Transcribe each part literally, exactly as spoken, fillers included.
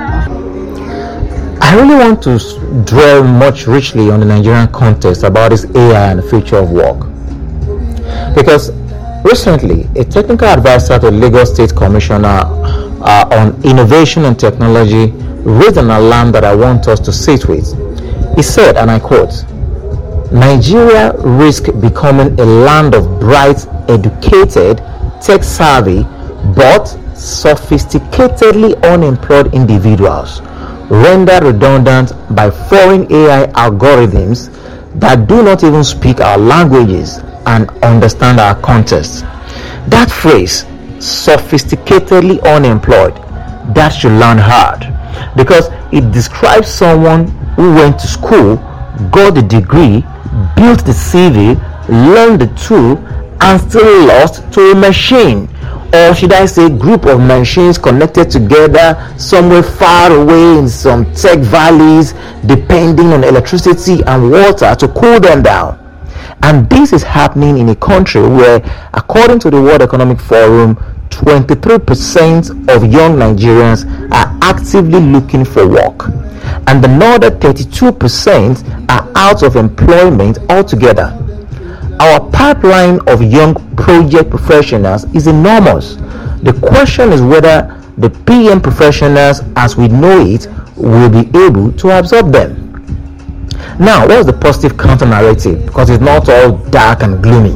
I really want to dwell much richly on the Nigerian context about this A I and the future of work. Because recently, a technical advisor to Lagos State Commissioner uh, on Innovation and Technology raised an alarm that I want us to sit with. He said, and I quote, "Nigeria risks becoming a land of bright, educated, tech-savvy, but sophisticatedly unemployed individuals, rendered redundant by foreign A I algorithms that do not even speak our languages and understand our context." That phrase, sophisticatedly unemployed, that should land hard, because it describes someone who went to school, got the degree, built the C V, learned the tool, and still lost to a machine, or should I say group of machines connected together somewhere far away in some tech valleys, depending on electricity and water to cool them down. And this is happening in a country where, according to the World Economic Forum, twenty-three percent of young Nigerians are actively looking for work, and another thirty-two percent are out of employment altogether. Our pipeline of young project professionals is enormous. The question is whether the P M professionals as we know it will be able to absorb them. Now, what's the positive counter narrative? Because it's not all dark and gloomy.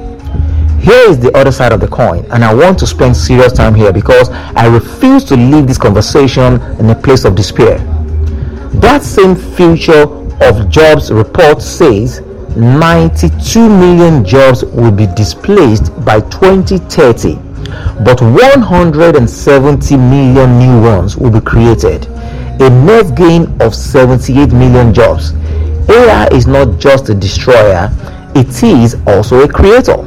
Here is the other side of the coin, and I want to spend serious time here because I refuse to leave this conversation in a place of despair. That same future of jobs report says ninety-two million jobs will be displaced by twenty thirty, but one hundred seventy million new ones will be created, a net gain of seventy-eight million jobs. A I is not just a destroyer, it is also a creator.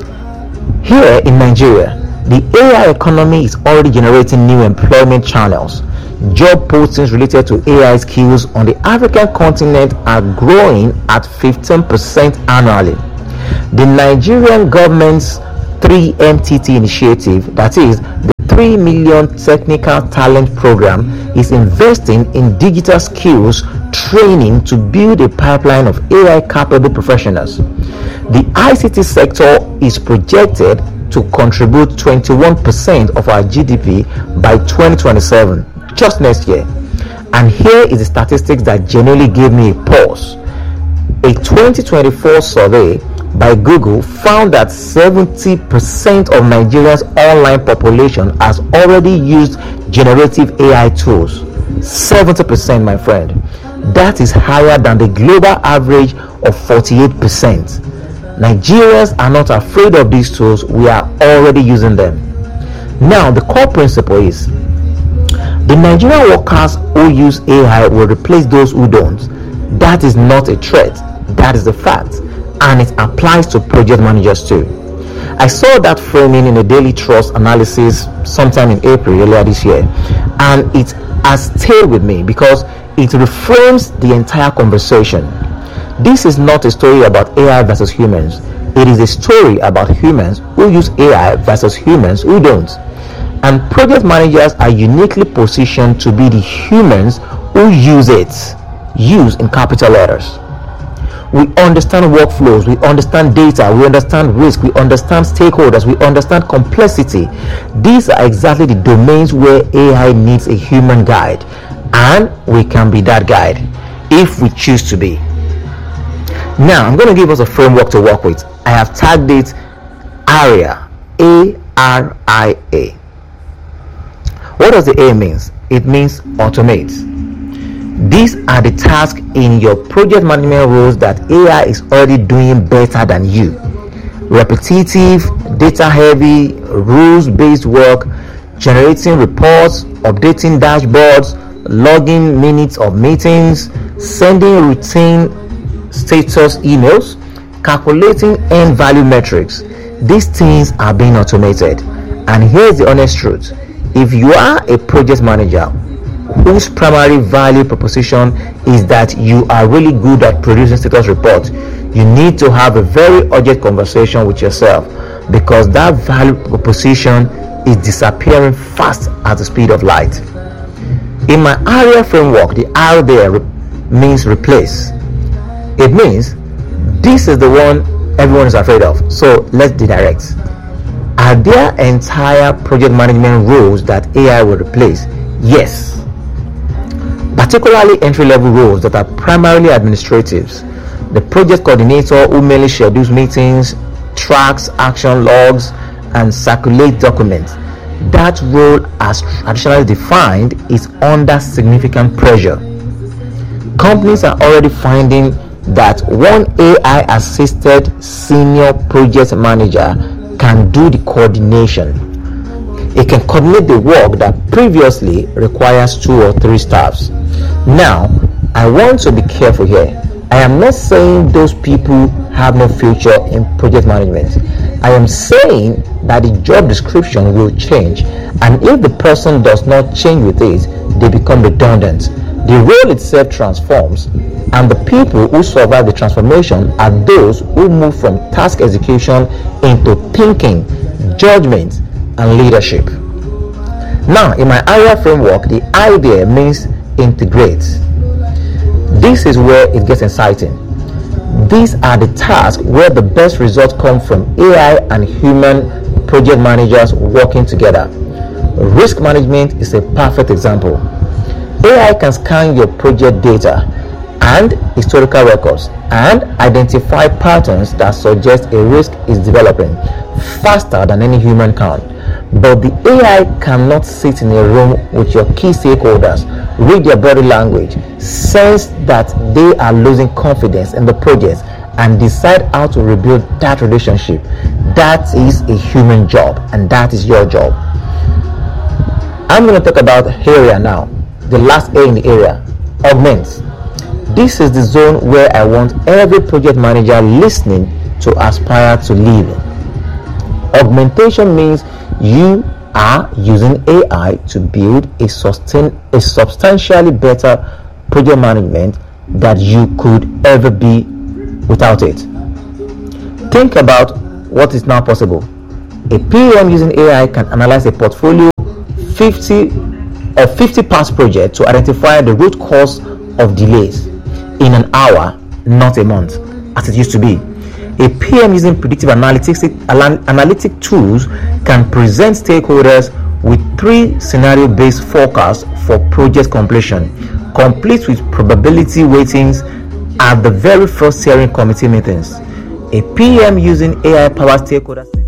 Here in Nigeria, the A I economy is already generating new employment channels. Job postings related to A I skills on the African continent are growing at fifteen percent annually. The Nigerian government's three M T T initiative, that is the three million Technical Talent Program, is investing in digital skills training to build a pipeline of A I capable professionals. The I C T sector is projected to contribute twenty-one percent of our G D P by twenty twenty-seven, just next year. And here is the statistics that genuinely gave me a pause. A twenty twenty-four survey by Google found that seventy percent of Nigeria's online population has already used generative A I tools. seventy percent, my friend. That is higher than the global average of forty-eight percent. Nigerians are not afraid of these tools, we are already using them. Now, the core principle is the Nigerian workers who use A I will replace those who don't. That is not a threat, that is the fact, and it applies to project managers too. I saw that framing in a Daily Trust analysis sometime in April earlier this year, and it has stayed with me because it reframes the entire conversation. This is not a story about A I versus humans. It is a story about humans who use A I versus humans who don't. And project managers are uniquely positioned to be the humans who use it. Use in capital letters. We understand workflows, we understand data, we understand risk, we understand stakeholders, we understand complexity. These are exactly the domains where A I needs a human guide, and we can be that guide if we choose to be. Now, I'm going to give us a framework to work with. I have tagged it ARIA, A R I A. What does the A means? It means automate. These are the tasks in your project management roles that A I is already doing better than you. Repetitive, data heavy, rules based work, generating reports, updating dashboards, logging minutes of meetings, sending routine status emails, calculating end value metrics. These things are being automated. And here's the honest truth. If you are a project manager whose primary value proposition is that you are really good at producing status reports, you need to have a very urgent conversation with yourself, because that value proposition is disappearing fast at the speed of light. In my ARIA framework, the R there means replace. It means this is the one everyone is afraid of, so let's redirect. Are there entire project management roles that A I will replace? Yes. Particularly entry-level roles that are primarily administratives. The project coordinator who mainly schedules meetings, tracks action logs, and circulates documents. That role, as traditionally defined, is under significant pressure. Companies are already finding that one A I-assisted senior project manager can do the coordination. It can coordinate the work that previously requires two or three staffs. Now, I want to be careful here. I am not saying those people have no future in project management. I am saying that the job description will change, and if the person does not change with it, they become redundant. The role itself transforms, and the people who survive the transformation are those who move from task execution into thinking, judgment, and leadership. Now, in my ARIA framework, the idea means integrate. This is where it gets exciting. These are the tasks where the best results come from A I and human project managers working together. Risk management is a perfect example. A I can scan your project data and historical records and identify patterns that suggest a risk is developing faster than any human can. But the A I cannot sit in a room with your key stakeholders, read their body language, sense that they are losing confidence in the project, and decide how to rebuild that relationship. That is a human job, and that is your job. I'm going to talk about area now. The last A in the area, augment. This is the zone where I want every project manager listening to aspire to live in. Augmentation means you are using A I to build a sustain a substantially better project management that you could ever be without it. Think about what is now possible. A P M using A I can analyze a portfolio fifty or fifty past projects to identify the root cause of delays in an hour, not a month, as it used to be. A P M using predictive analytics analytic tools can present stakeholders with three scenario-based forecasts for project completion, complete with probability weightings at the very first steering committee meetings. A P M using A I-powered stakeholder